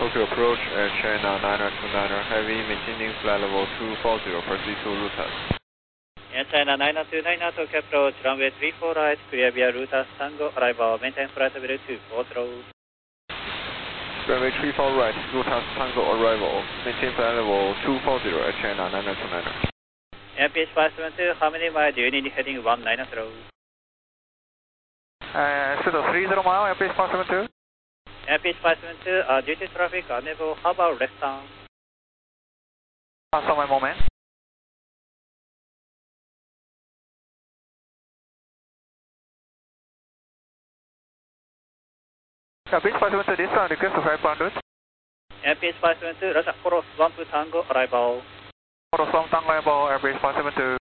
Tokyo approach at China 929er heavy, maintaining flight level 240, proceed to route test. China 929er Tokyo approach, runway 34 right, clear via route test Tango, arrival, maintain flight level 240. Runway 34 right, route test Tango, arrival, maintain flight level 240 at China 929er. Airbus 572, how many miles do you need heading 190? Pseudo 30 mile, Airbus 572. Airbus 572, due to traffic unable, how about left down? Pass on my moment. Airbus 572, this one, request to flight ground route. Airbus 572, Roger, Foros 1 Tango, arrival. Foros 1 Tango, arrival, Airbus 572.